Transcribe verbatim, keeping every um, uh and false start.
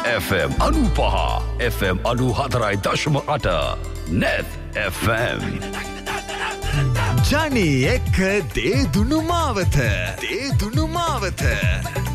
F M අනූපහ F M අනූ හතරයි දශම අට Net F M ජනී එක්ක දේදුණු මාවත දේදුණු මාවත